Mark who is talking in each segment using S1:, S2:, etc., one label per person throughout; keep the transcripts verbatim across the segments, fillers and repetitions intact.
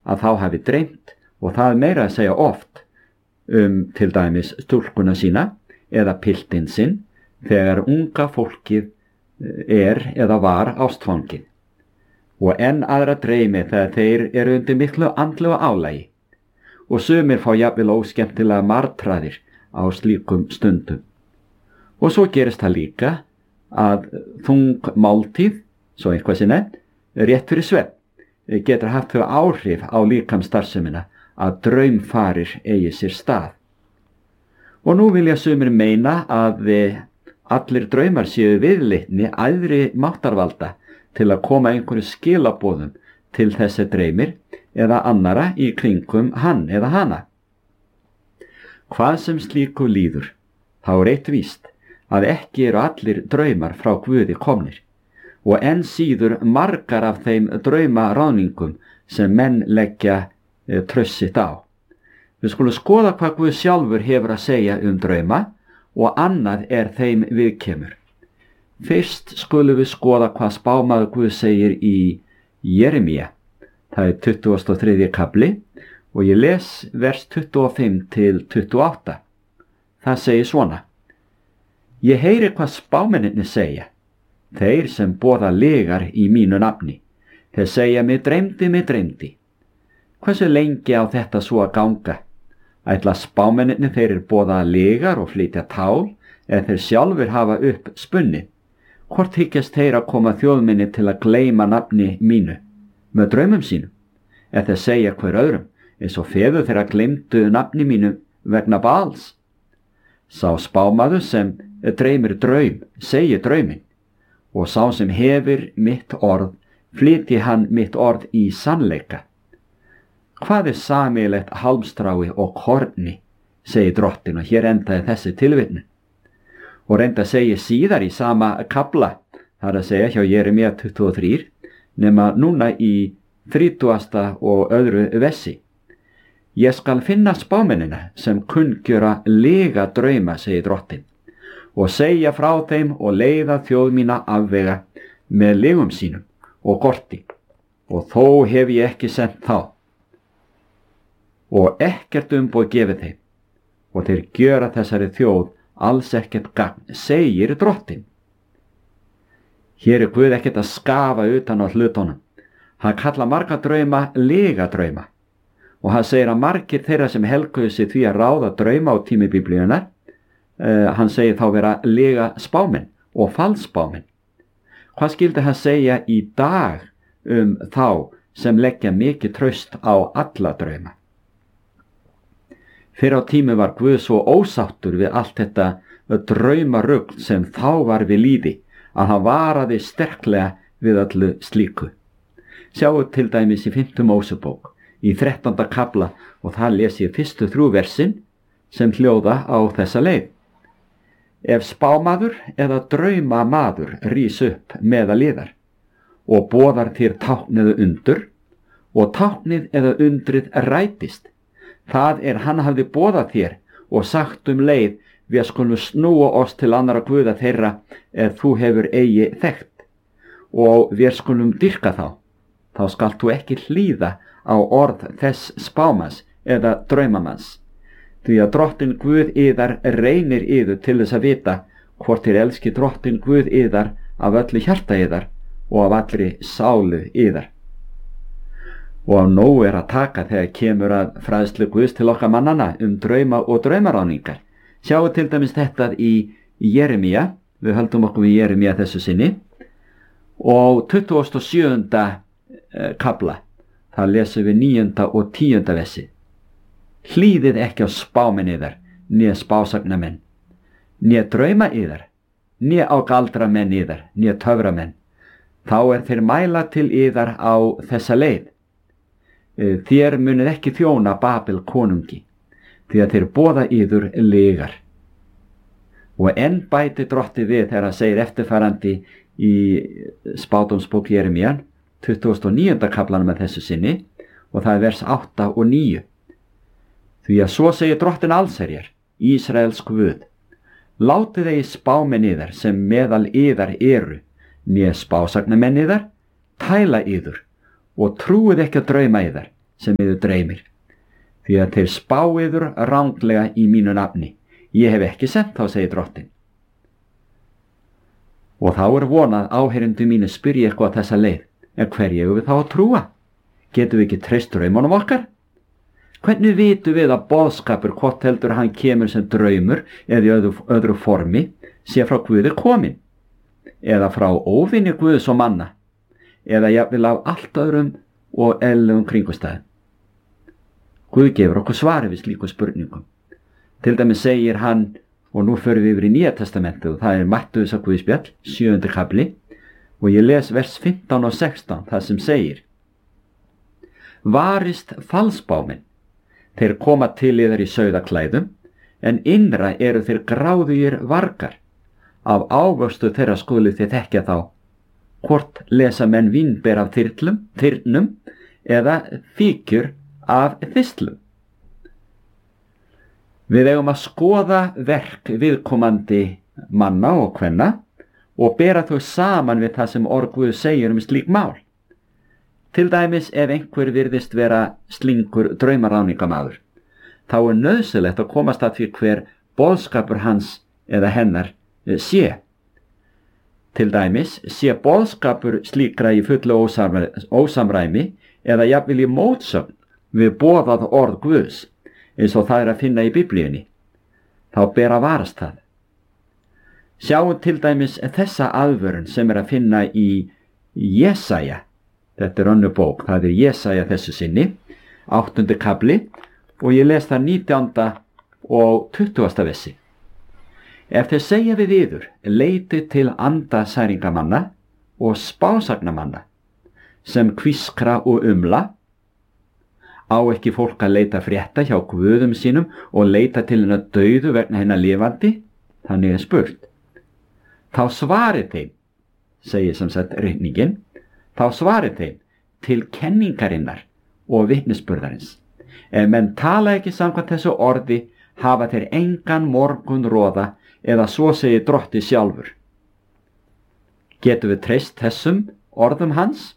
S1: að þá hafi dreymt, og það meira að segja oft, um til dæmis stúlkuna sína eða piltinn sinn þegar unga fólkið er eða var ástfangið. Og enn aðra dreymi þegar þeir eru undir miklu andlegu álagi, og sumir fá jafnvel óskemmtilega martraðir á slíkum stundum. Og svo gerist það líka að þung máltíð, svo eitthvað sé nefnt, rétt fyrir svefn, getur haft þau áhrif á líkamsstarfsemina að draumfarir eigi sér stað. Og nú vilja sumir meina að allir draumar séu viðleitni æðri máttarvalda til að koma einhverju skilaboðum til þessi dreymir eða annara í kringum hann eða hana. Hvað sem slíku líður, þá er eitt víst að ekki eru allir draumar frá Guði komnir, og enn síður margar af þeim draumaráðningum sem menn leggja e, traust sitt á. Við skulum skoða hvað Guð sjálfur hefur að segja um drauma, og annað er þeim viðkemur. Fyrst skulum við skoða hvað spámaður Guð segir í Jeremía. Það er tuttugasti og þriðji kafli og ég les vers tuttugu og fimm til tuttugu og átta. Það segir svona: Ég heyri hvað spámennirnir segja, þeir sem boða lygar í mínu nafni. Þeir segja, mig dreymdi, mig dreymdi. Hversu lengi á þetta svo að ganga? Ætla spámennirnir þeir eru boða lygar og flytja tál, eða þeir sjálfur hafa upp spunni. Hvort hyggjast þeir að koma þjóðminni til að gleyma nafni mínu með draumum sínum, eða þeir segja hver öðrum, eins og feður þeirra gleymdu nafni mínu vegna Baals. Sá spámaður sem dreymir draum, segir drauminn, og sá sem hefur mitt orð, flytji hann mitt orð í sannleika. Hvað er sameiginlegt hálmstrái og korni, segir Drottinn, og hér endaði þessi tilvitnun. Og reynda segir síðar í sama kafla, það er að segja hjá Jeremía tuttugu og þrjú, nema núna í þrítugasta og öðru vessi. Ég skal finna spámennina sem kunngjöra lyga drauma, segir Drottinn, og segja frá þeim og leiða þjóð mína afvega með lygum sínum og gorti, og þó hef ég ekki sent þá. Og ekkert umboð gefið þeim, og þeir gjöra þessari þjóð alls ekkert gagn, segir Drottinn. Hér er Guð ekkert að skafa utan á hlutunum. Hann kalla marga drauma lyga drauma, og hann segir að margir þeirra sem helguðu sig því að ráða drauma á tími Biblíunnar, uh, hann segir þá vera lyga spámenn og falsspámenn. Hvað skildi hann segja í dag um þá sem leggja mikið traust á alla drauma? Fyrir á tími var Guð svo ósáttur við allt þetta draumarugl sem þá var við líði, að hann varaði sterklega við öllu slíku. Sjáu til dæmis í fimmtu Mósebók, í þrettánda kafla, og það les ég fyrstu þrjú versin sem hljóða á þessa leið. Ef spámaður eða draumamaður rís upp meðal yðar og boðar þér táknið undur, og táknið eða undrið rætist, það er hann hafði boðað þér og sagt um leið, við skulum snúa oss til annara guða þeirra ef þú hefur eigi þekkt, og við skulum dyrka þá. Þá skalt þú ekki hlýða á orð þess spámanns eða draumamanns, því að Drottinn Guð yðar reynir yður til þess að vita hvort þér elski Drottinn Guð yðar af öllu hjarta yðar og af allri sálu yðar. Og á nóg er að taka þegar kemur að fræðslu Guðs til okkar mannana um drauma og draumaráningar. Sjáu til dæmis þetta í Jeremía, við höldum okkur við Jeremía þessu sinni, og tuttugasta og sjöunda kafla, það lesum við níunda og tíunda vessi. Hlýðið ekki á spámenn yðar, né spásagnamenn, né drauma yðar, né á galdramenn yðar, né töframenn. Þá er þeir mæla til yðar á þessa leið. Þér munið ekki þjóna Babel konungi, því að þeir boða yður lygar. Og enn bæti Drottinn við þegar hann segir eftirfarandi í spádómsbók Jeremían, tuttugasta og níunda kaflanum með þessu sinni, og það er vers átta og níu. Því að svo segir Drottinn allsherjar, Ísraels Guð, látið eigi spámenn yðar sem meðal yðar eru, né spásagnamenn yðar, tæla yður, og trúið ekki að drauma yðar, sem yður dreymir, því að þeir spá yður ranglega í mínu nafni. Ég hef ekki sent þá, segir Drottinn. Og þá er vonað áheyrendur mínu spyrja eitthvað á þessa leið, en hverju eigum við þá að trúa? Getum við ekki treyst draumunum okkar? Hvernig vitum við að boðskapur, hvort heldur hann kemur sem draumur eða í öðru, öðru formi, sé frá Guði komin, eða frá óvinni Guðs og manna, eða jafnvel af allt öðrum og eðlilegum kringumstæðum? Guð gefur okkur svari við slíkum spurningum. Til dæmis segir hann, og nú förum við yfir í Nýja testamentið, og það er Mattheusar Guðspjall, sjöundi kafli, og ég les vers fimmtán og sextán, það sem segir: Varist falsbáminn, þeir koma til yðar í sauðaklæðum, en innra eru þeir gráðugir vargar. Af ávöxtu þeirra skuluð þið þekkja þá, hvort lesa menn vínber af þyrlum, þyrnum, eða fíkjur af þistlum. Við eigum að skoða verk viðkomandi manna og kvenna og bera þau saman við það sem orð Guðs segir um slík mál. Til dæmis ef einhver virðist vera slingur draumaráningamaður, þá er nauðsynlegt að komast að því hver boðskapur hans eða hennar sé. Til dæmis sé boðskapur slíkra í fullu ósamræmi eða jafnvel í mótsögn við boðað orð Guðs, eins og það er að finna í Biblíunni. Þá ber að varast það. Sjáum til dæmis þessa aðvörun sem er að finna í Jesaja. Þetta er önnur bók, það er Jesaja þessu sinni, áttundi kafli, og ég les það nítjánda og tuttugasta versi. Ef þeir segja við yður, leitið til andasæringamanna og spásagnamanna, sem hvískra og umla, á ekki fólk að leita frétta hjá guðum sínum og leita til hennar dauðu vegna hennar lifandi? Þannig er spurt. Þá svarið þeim, segir sem sagt ritningin, þá svarið þeim til kenningarinnar og vitnisburðarins. Ef menn tala ekki samkvæmt þessu orði, hafa þeir engan morgun róða, eða svo segir Drotti sjálfur. Getum við treyst þessum orðum hans?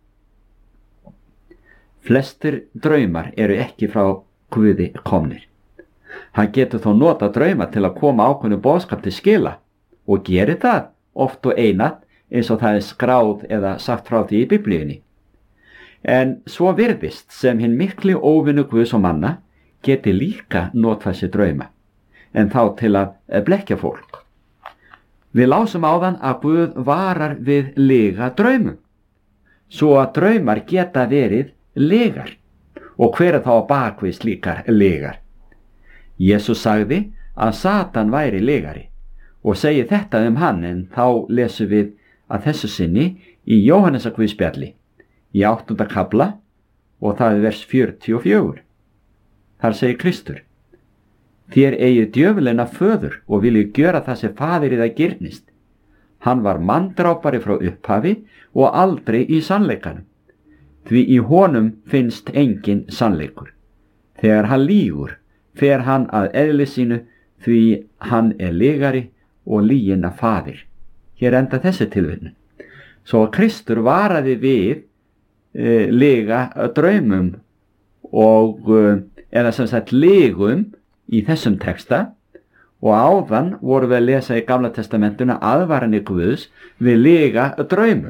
S1: Flestir draumar eru ekki frá Guði komnir. Hann getur þó nota drauma til að koma ákveðnu boðskap til skila og gerir það oft og einatt eins og það er skráð eða sagt frá því í Biblíunni. En svo virðist sem hinn mikli óvinnu Guðs og manna geti líka notað sér drauma, en þá til að blekkja fólk. Við lásum áðan að Guð varar við lyga draumum, svo að draumar geta verið lygar. Og hver er þá á bakvið slíkar lygar? Jesús sagði að Satan væri lygari og segir þetta um hann, en þá lesum við að þessu sinni í Jóhannesar Guðspjalli í áttunda kafla og það er vers fjörutíu og fjögur. Þar segir Kristur: Þér eigið djöfulinn að föður og viljið gjöra það sem faðir yðar girnist. Hann var manndrápari frá upphafi og aldrei í sannleikanum, því í honum finnst engin sannleikur. Þegar hann lýgur, fer hann að eðli sínu, því hann er lygari og lygina faðir. Hér enda þessi tilvitnun. Svo Kristur varaði við e, lyga draumum og e, eða sem sagt lygum í þessum texta, og áðan voru við að lesa í Gamla testamentuna aðvaranir Guðs við lyga draumum.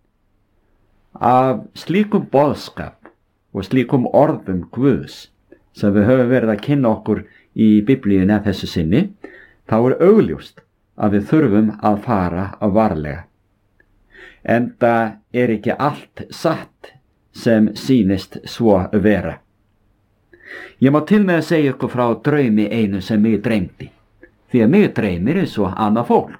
S1: Af slíkum boðskap og slíkum orðum Guðs sem við höfum verið að kynna okkur í Biblíunni að þessu sinni, þá er augljóst að við þurfum að fara að varlega. Enda er ekki allt satt sem sýnist svo vera. Ég má til með að segja ykkur frá draumi einu sem mig dreymdi, því að mig dreymir eins og annað fólk.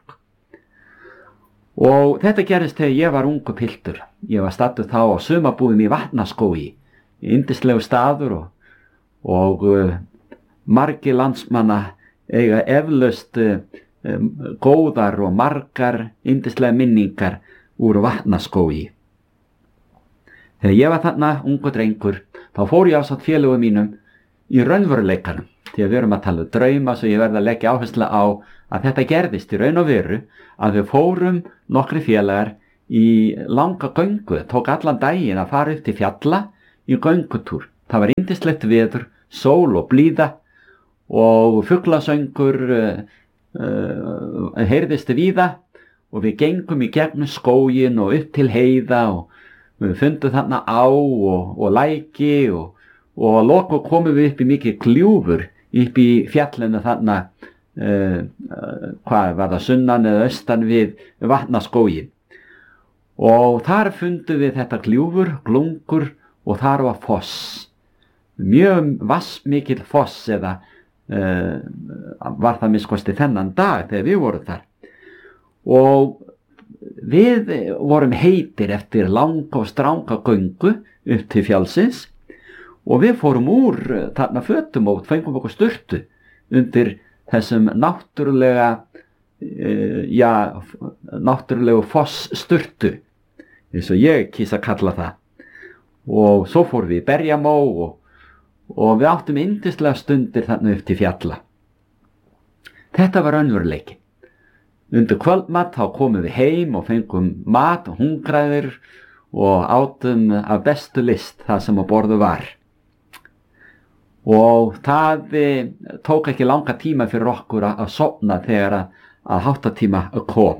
S1: Og þetta gerist þegar ég var ungu piltur. Ég var stattur þá á sumarbúðum í Vatnaskógi, yndislegu staður, og, og uh, margir landsmanna eiga eflaust uh, um, góðar og margar yndislega minningar úr Vatnaskógi. Þegar ég var þarna ungu drengur, þá fór ég ásamt félögum mínum í raunveruleikanum, því að við erum að tala um drauma, svo ég verði að leggja áherslu á að þetta gerðist í raun og veru að við fórum nokkri félagar í langa göngu, tók allan daginn að fara upp til fjalla í göngutúr Það var yndislegt veður, sól og blíða og fuglasöngur uh, uh, heyrðist víða og við gengum í gegnum skóginn og upp til heiða og við fundum þarna á og, og læki og, og að loku komum við upp í mikið gljúfur upp í fjallinu þarna, uh, uh, hvað var það, sunnan eða austan við vatnaskóginn. Og þar fundum við þetta gljúfur, glungur og þar var foss. Mjög vassmikill foss eða uh, var það minnst þennan dag þegar við vorum þar. Og við vorum heitir eftir langa og stranga göngu upp til fjallsins og við fórum úr þarna fötum og fengum okkur sturtu undir þessum náttúrulega, uh, já, náttúrulegu fosssturtu, eins og ég kýs að kalla það. Og svo fórum við í Berjamó og, og við áttum yndislega stundir þarna upp til fjalla. Þetta var raunveruleiki. Undir kvöldmat þá komum við heim og fengum mat og hungraðir og átum af bestu list það sem á borðu var. Og það tók ekki langa tíma fyrir okkur að sofna þegar að, að háttatíma kom.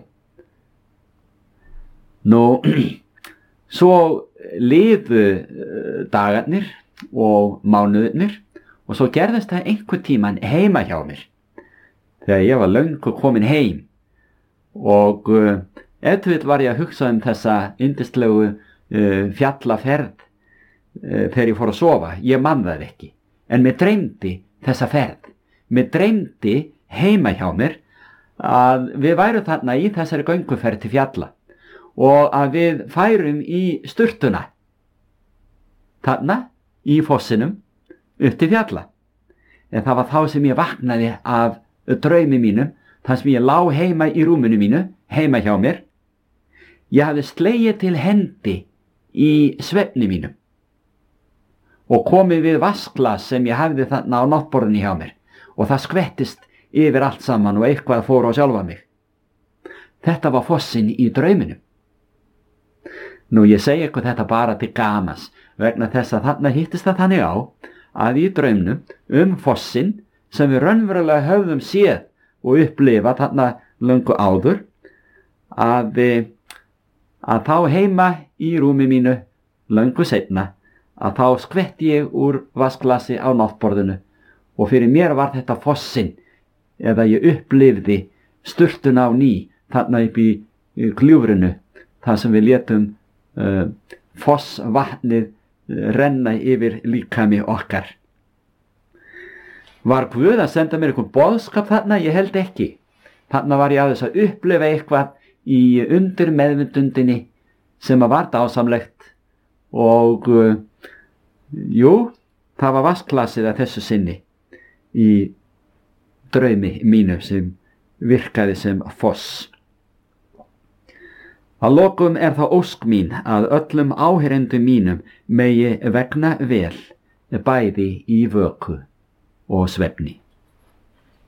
S1: Nú, svo liðu dagarnir og mánuðirnir og svo gerðist það einhver tíman heima hjá mér. Þegar ég var löngu komin heim og uh, ef til vill var ég að hugsa um þessa yndislegu uh, fjallaferð uh, þegar ég fór að sofa. Ég man það ekki, en mér dreymdi þessa ferð. Mér dreymdi heima hjá mér að við værum þarna í þessari gönguferð til fjalla og að við færum í sturtuna þarna í fossinum upp til fjalla. En það var þá sem ég vaknaði af draumi mínum, þar sem ég lá heima í rúminu mínu, heima hjá mér. Ég hafði slegið til hendi í svefni mínum og komið við vasklas sem ég hafði þarna á náttborðinu hjá mér og það skvettist yfir allt saman og eitthvað fór á sjálfa mig. Þetta var fossin í drauminu. Nú ég segi ykkur þetta bara til gamans vegna þess að þarna hittist það þannig á að í draumnum um fossin sem við raunverulega höfðum séð og upplifað þarna löngu áður að, að þá heima í rúmi mínu löngu seinna að þá skvetti ég úr vasklasi á náttborðinu og fyrir mér var þetta fossin eða ég upplifði sturtuna á ný þarna upp í, í gljúfrinu þar sem við létum uh, fossvatnið uh, renna yfir líkami okkar. Var Guð að senda mér einhvern boðskap þarna? Ég held ekki. Þarna var ég að þess að upplifa eitthvað í undir meðvindundinni sem að var dásamlegt og uh, jú, það var vasklasið að þessu sinni í draumi mínu sem virkaði sem foss. Að lokum er það ósk mín að öllum áheyrendum mínum megi vegna vel bæði í vöku og svefni.